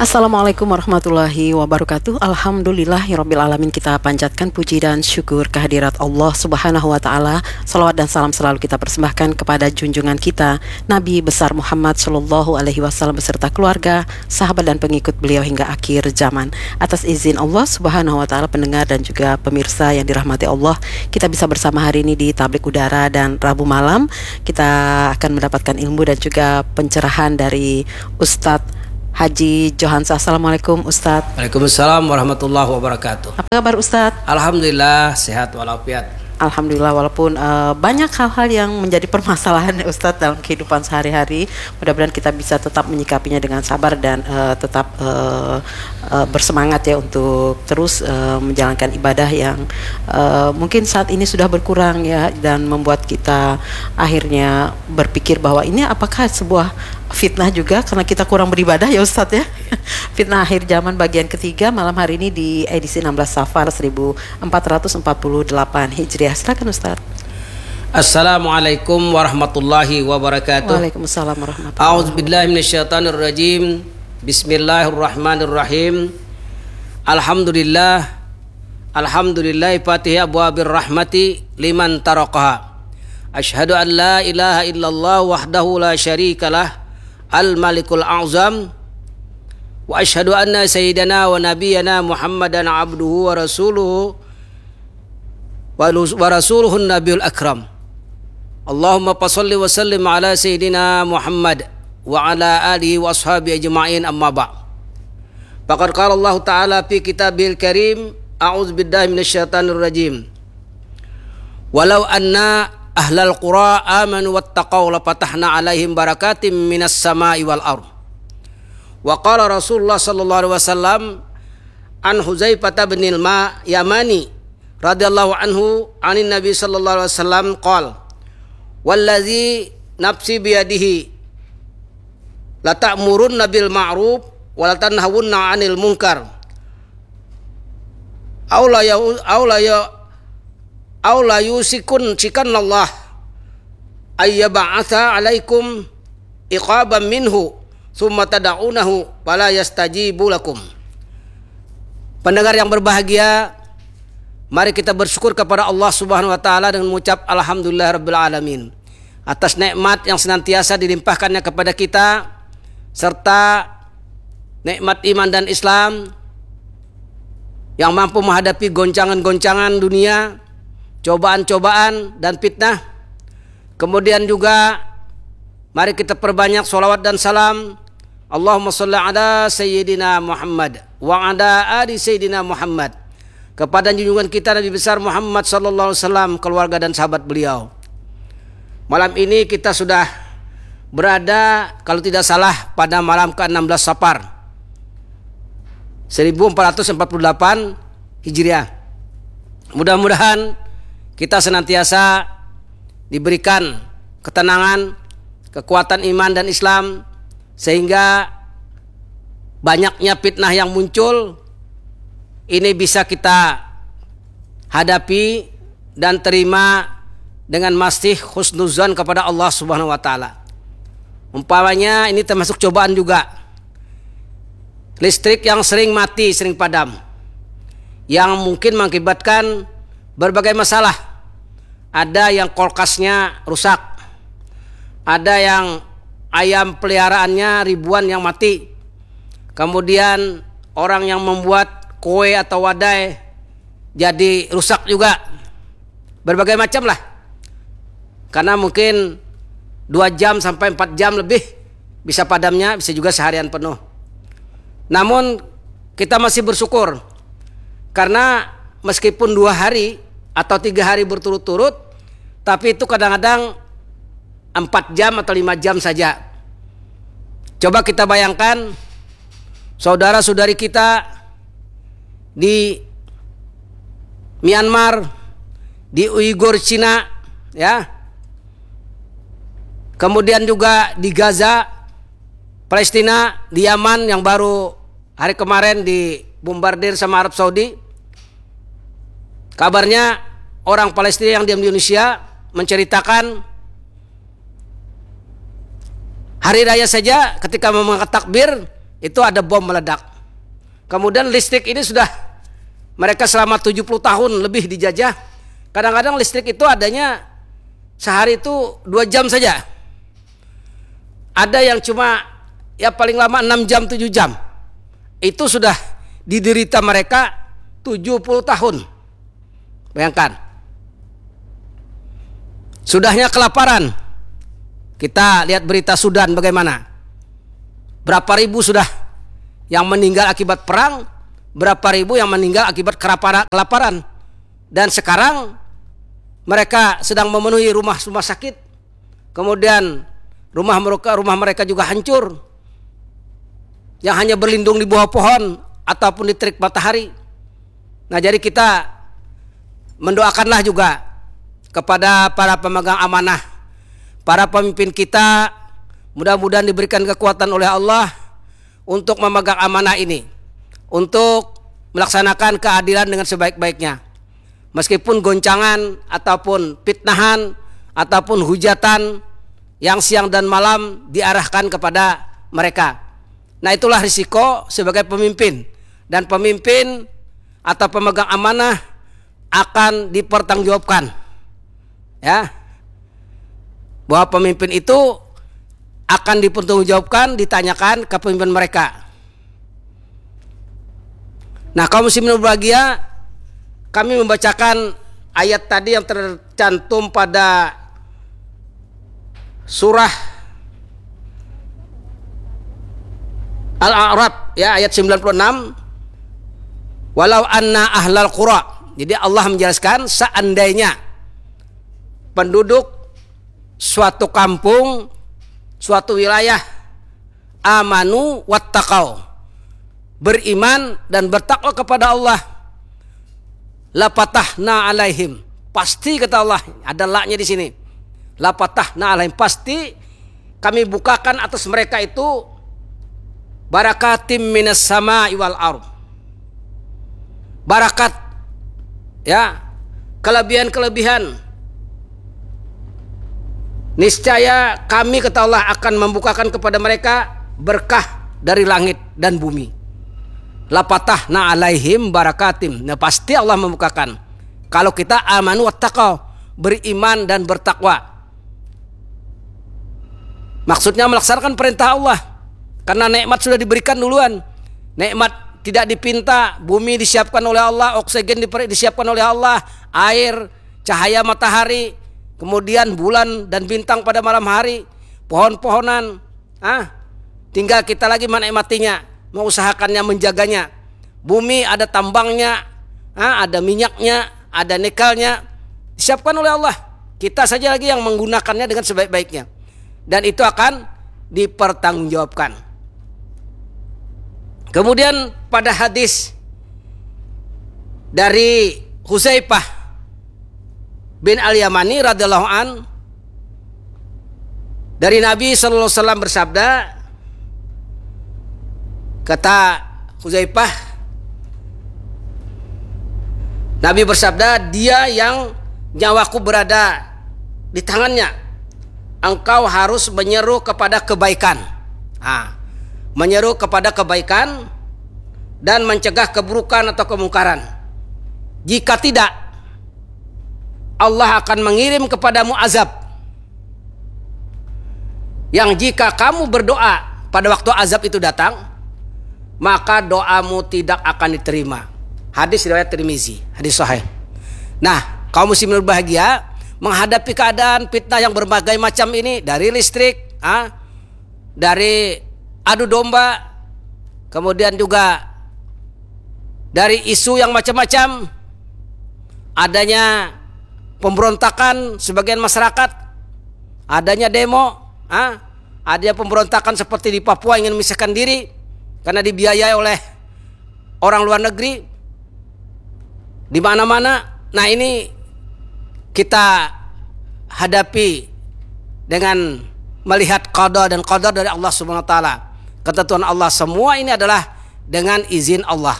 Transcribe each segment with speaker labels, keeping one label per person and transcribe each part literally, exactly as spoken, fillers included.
Speaker 1: Assalamualaikum warahmatullahi wabarakatuh. Alhamdulillahirabbil alamin. Kita panjatkan puji dan syukur kehadirat Allah Subhanahu wa taala. Salawat dan salam selalu kita persembahkan kepada junjungan kita Nabi besar Muhammad sallallahu alaihi wasallam beserta keluarga, sahabat dan pengikut beliau hingga akhir zaman. Atas izin Allah Subhanahu wa taala, pendengar dan juga pemirsa yang dirahmati Allah, kita bisa bersama hari ini di Tablik Udara, dan Rabu malam kita akan mendapatkan ilmu dan juga pencerahan dari Ustadz Haji Johansa. Assalamualaikum Ustadz.
Speaker 2: Waalaikumsalam warahmatullahi wabarakatuh.
Speaker 1: Apa kabar Ustadz?
Speaker 2: Alhamdulillah sehat walafiat.
Speaker 1: Alhamdulillah, walaupun uh, banyak hal-hal yang menjadi permasalahan Ustadz dalam kehidupan sehari-hari, mudah-mudahan kita bisa tetap menyikapinya dengan sabar dan uh, tetap uh, uh, bersemangat ya untuk terus uh, menjalankan ibadah yang uh, mungkin saat ini sudah berkurang ya, dan membuat kita akhirnya berpikir bahwa ini apakah sebuah fitnah juga karena kita kurang beribadah ya Ustadz ya. Fitnah akhir zaman bagian ketiga malam hari ini di edisi enam belas Safar seribu empat ratus empat puluh delapan Hijriah. Silakan Ustadz.
Speaker 2: Assalamualaikum warahmatullahi wabarakatuh.
Speaker 1: Waalaikumsalam warahmatullahi wabarakatuh.
Speaker 2: A'udzubillahi minasyaitonir rajim. Bismillahirrahmanirrahim. Alhamdulillah. Alhamdulillahi fatihih abwabir rahmati liman taraqaha. Asyhadu an la ilaha illallah wahdahu la syarikalah al-malikul a'zam, wa asyhadu anna sayyidana wa nabiyyana Muhammadan abduhu wa rasuluhu wa rasuluhun nabiyul akram. Allahumma passalli wa sallim ala sayyidina Muhammad wa ala alihi wa ashabihi ajma'in, amma ba'. Faqad qala Allah ta'ala fi kitabil karim, a'udzu billahi minasyaitonir rajim. Walau anna ahlal qura amanu wattaqaw lafatahna alaihim barakatim minas sama'i wal ardh. Wa qala Rasulullah sallallahu alaihi wasallam an Huzaifah bin al-Yamani radhiyallahu anhu anin Nabi sallallahu alaihi wasallam qala wallazi nafsi biyadihi la ta'murunna bil ma'ruf wa la tanhawunna 'anil munkar aw la ya aw la ya aw la yusikun cikanallah ayyab'atha alaikum iqaban minhu summa tad'unahu fala yastajibu lakum. Pendengar yang berbahagia, mari kita bersyukur kepada Allah Subhanahu wa taala dengan mengucap alhamdulillahirabbil alamin atas nikmat yang senantiasa dilimpahkannya kepada kita, serta nikmat iman dan Islam yang mampu menghadapi goncangan-goncangan dunia, cobaan-cobaan dan fitnah. Kemudian juga mari kita perbanyak sholawat dan salam. Allahumma sholli ala sayyidina Muhammad wa ala ali sayyidina Muhammad kepada junjungan kita Nabi besar Muhammad sallallahu alaihi wasallam, keluarga dan sahabat beliau. Malam ini kita sudah berada, kalau tidak salah, pada malam ke enam belas Safar seribu empat ratus empat puluh delapan Hijriah. Mudah-mudahan kita senantiasa diberikan ketenangan, kekuatan iman dan Islam, sehingga banyaknya fitnah yang muncul ini bisa kita hadapi dan terima dengan masih husnuzan kepada Allah Subhanahu wa taala. Umpamanya ini termasuk cobaan juga. Listrik yang sering mati, sering padam, yang mungkin mengakibatkan berbagai masalah. Ada yang kulkasnya rusak, ada yang ayam peliharaannya ribuan yang mati, kemudian orang yang membuat kue atau wadai jadi rusak juga, berbagai macam lah, karena mungkin dua jam sampai empat jam lebih bisa padamnya, bisa juga seharian penuh. Namun kita masih bersyukur karena meskipun dua hari atau tiga hari berturut-turut, tapi itu kadang-kadang empat jam atau lima jam saja. Coba kita bayangkan saudara-saudari kita di Myanmar, di Uighur Cina, ya, kemudian juga di Gaza, Palestina, di Yaman yang baru hari kemarin dibombardir sama Arab Saudi. Kabarnya orang Palestina yang diam di Indonesia menceritakan hari raya saja ketika mengangkat takbir itu ada bom meledak. Kemudian listrik ini sudah mereka selama tujuh puluh tahun lebih dijajah. Kadang-kadang listrik itu adanya sehari itu dua jam saja. Ada yang cuma ya paling lama enam jam, tujuh jam. Itu sudah diderita mereka tujuh puluh tahun. Bayangkan. Sudahnya kelaparan. Kita lihat berita Sudan bagaimana. Berapa ribu sudah yang meninggal akibat perang, berapa ribu yang meninggal akibat kelaparan. Dan sekarang mereka sedang memenuhi rumah-rumah sakit. Kemudian rumah mereka rumah mereka juga hancur. Yang hanya berlindung di bawah pohon ataupun di terik matahari. Nah, jadi kita mendoakanlah juga kepada para pemegang amanah, para pemimpin kita, mudah-mudahan diberikan kekuatan oleh Allah untuk memegang amanah ini, untuk melaksanakan keadilan dengan sebaik-baiknya. Meskipun goncangan ataupun fitnahan ataupun hujatan yang siang dan malam diarahkan kepada mereka. Nah, itulah risiko sebagai pemimpin. Dan pemimpin atau pemegang amanah akan dipertanggungjawabkan. Ya. Bahwa pemimpin itu akan dipertanggungjawabkan, ditanyakan ke pemimpin mereka. Nah, kaum muslimin berbahagia, kami membacakan ayat tadi yang tercantum pada surah Al-A'raf, ya, ayat sembilan puluh enam. Walau anna ahlal qura. Jadi Allah menjelaskan seandainya penduduk suatu kampung, suatu wilayah amanu wattaqau, beriman dan bertakwa kepada Allah, lapatahna alaihim, pasti kata Allah, ada laknya di sini. Lapatahna alaihim, pasti kami bukakan atas mereka itu barakatim minas sama'i wal ardh. Barakat, ya, kelebihan-kelebihan. Niscaya kami kata Allah akan membukakan kepada mereka berkah dari langit dan bumi. Lapatahna alaihim barakatim. Nah, pasti Allah membukakan kalau kita amanu wattaqau, beriman dan bertakwa. Maksudnya melaksanakan perintah Allah. Karena nikmat sudah diberikan duluan. Nikmat tidak dipinta, bumi disiapkan oleh Allah, oksigen disiapkan oleh Allah, air, cahaya matahari, kemudian bulan dan bintang pada malam hari, pohon-pohonan. Ah, tinggal kita lagi menikmatinya, mengusahakannya, menjaganya. Bumi ada tambangnya, ah, ada minyaknya, ada nikelnya, disiapkan oleh Allah. Kita saja lagi yang menggunakannya dengan sebaik-baiknya. Dan itu akan dipertanggungjawabkan. Kemudian pada hadis dari Hudzaifah bin Al-Yamani radhiyallahu an, dari Nabi sallallahu alaihi wasallam bersabda, kata Hudzaifah, Nabi bersabda, dia yang nyawaku berada di tangannya, engkau harus menyeru kepada kebaikan. Ah, menyeru kepada kebaikan dan mencegah keburukan atau kemungkaran. Jika tidak, Allah akan mengirim kepadamu azab. Yang jika kamu berdoa pada waktu azab itu datang, maka doamu tidak akan diterima. Hadis riwayat Tirmizi, hadis sahih. Nah, kaum muslimin berbahagia, menghadapi keadaan fitnah yang berbagai macam ini, dari listrik, ah, dari adu domba, kemudian juga dari isu yang macam-macam, adanya pemberontakan sebagian masyarakat, adanya demo, ah, adanya pemberontakan seperti di Papua ingin memisahkan diri karena dibiayai oleh orang luar negeri, di mana-mana. Nah, ini kita hadapi dengan melihat qada dan qadar dari Allah Subhanahu wa taala. Ketentuan Allah, semua ini adalah dengan izin Allah.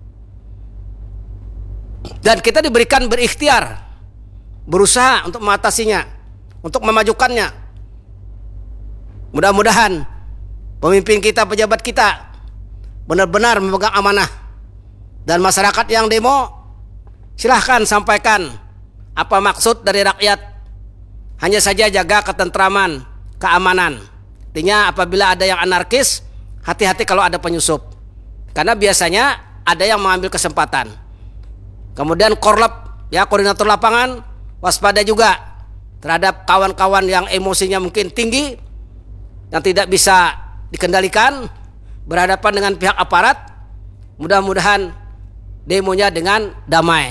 Speaker 2: Dan kita diberikan berikhtiar, berusaha untuk mengatasinya, untuk memajukannya. Mudah-mudahan pemimpin kita, pejabat kita benar-benar memegang amanah. Dan masyarakat yang demo, silahkan sampaikan apa maksud dari rakyat. Hanya saja jaga ketentraman, keamanan. Artinya apabila ada yang anarkis, hati-hati kalau ada penyusup. Karena biasanya ada yang mengambil kesempatan. Kemudian korlap, ya koordinator lapangan, waspada juga terhadap kawan-kawan yang emosinya mungkin tinggi, yang tidak bisa dikendalikan, berhadapan dengan pihak aparat. Mudah-mudahan demonya dengan damai.